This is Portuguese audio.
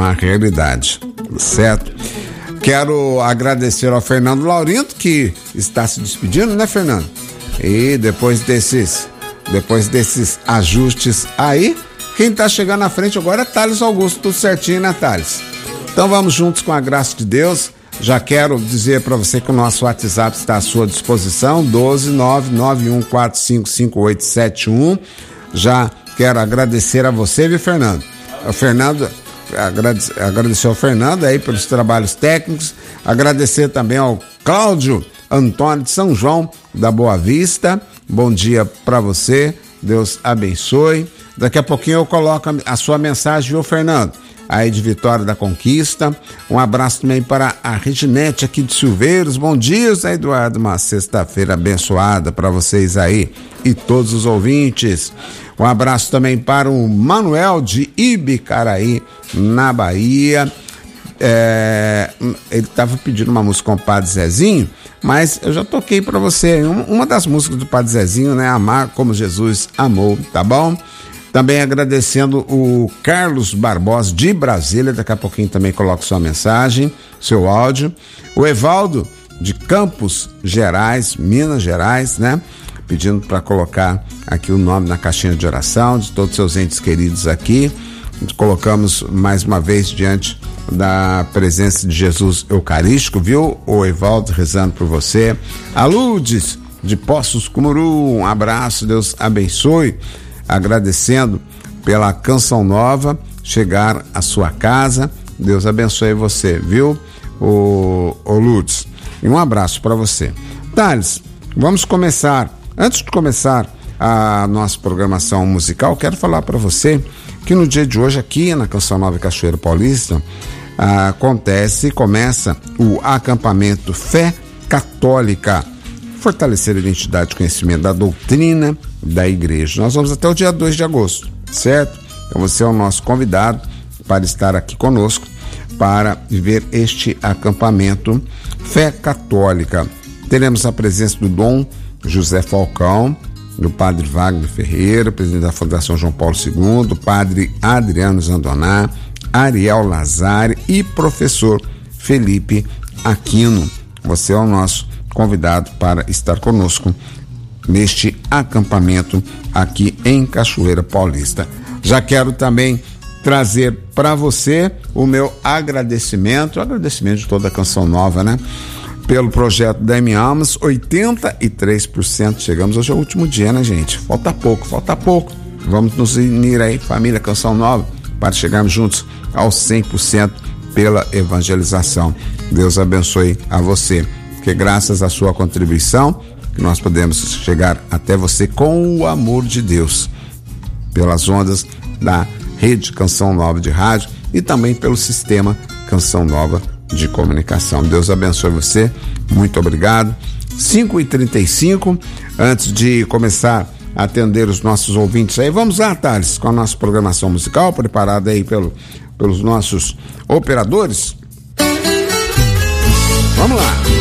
uma realidade, certo? Quero agradecer ao Fernando Laurindo, que está se despedindo, né, Fernando? E depois desses ajustes aí, quem está chegando na frente agora é Thales Augusto, tudo certinho, né, Thales? Então vamos juntos com a graça de Deus. Já quero dizer para você que o nosso WhatsApp está à sua disposição, 12991455871. Já quero agradecer a você, viu, Fernando? O Fernando, agradecer ao Fernando aí pelos trabalhos técnicos, agradecer também ao Cláudio Antônio de São João da Boa Vista. Bom dia para você, Deus abençoe. Daqui a pouquinho eu coloco a sua mensagem, viu, Fernando? Aí de Vitória da Conquista. Um abraço também para a Reginete aqui de Silveiros. Bom dia, Zé Eduardo, uma sexta-feira abençoada para vocês aí e todos os ouvintes. Um abraço também para o Manuel de Ibicaraí, na Bahia. Ele estava pedindo uma música com o Padre Zezinho, mas eu já toquei para você uma das músicas do Padre Zezinho, né? Amar como Jesus amou, tá bom? Também agradecendo o Carlos Barbosa de Brasília, daqui a pouquinho também coloco sua mensagem, seu áudio. O Evaldo de Campos Gerais, Minas Gerais, né? Pedindo para colocar aqui o nome na caixinha de oração de todos os seus entes queridos aqui. Colocamos mais uma vez diante da presença de Jesus Eucarístico, viu? O Evaldo rezando por você. A Lourdes de Poços Cumuru, um abraço, Deus abençoe. Agradecendo pela Canção Nova chegar à sua casa. Deus abençoe você, viu, o Lourdes? E um abraço para você. Thales, vamos começar. Antes de começar a nossa programação musical, quero falar para você que no dia de hoje, aqui na Canção Nova Cachoeira Paulista, começa o acampamento Fé Católica, fortalecer a identidade e conhecimento da doutrina da igreja. Nós vamos até o dia 2 de agosto, certo? Então você é o nosso convidado para estar aqui conosco para viver este acampamento Fé Católica. Teremos a presença do Dom José Falcão, do Padre Wagner Ferreira, presidente da Fundação João Paulo II, do Padre Adriano Zandoná, Ariel Lazari e professor Felipe Aquino. Você é o nosso convidado para estar conosco neste acampamento aqui em Cachoeira Paulista. Já quero também trazer para você o meu agradecimento de toda a Canção Nova, né? Pelo projeto da M Almas, 83%. Chegamos hoje ao último dia, né, gente? Falta pouco. Vamos nos unir aí, família Canção Nova, para chegarmos juntos aos 100% pela evangelização. Deus abençoe a você, porque graças à sua contribuição que nós podemos chegar até você com o amor de Deus, pelas ondas da Rede Canção Nova de rádio e também pelo sistema Canção Nova de comunicação. Deus abençoe você, muito obrigado. 5h35, antes de começar a atender os nossos ouvintes aí, vamos lá, Thales, com a nossa programação musical preparada aí pelos nossos operadores. Vamos lá.